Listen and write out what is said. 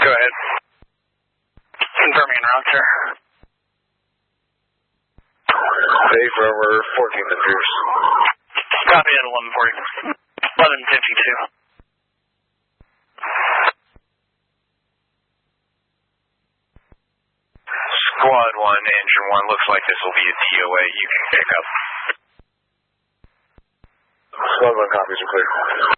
Go ahead. Confirming en route, sir. Bay for over 14th and Pierce. Copy at 11:52. Squad 1, Engine 1, looks like this will be a DOA. You can pick up. Squad 1 copies are clear.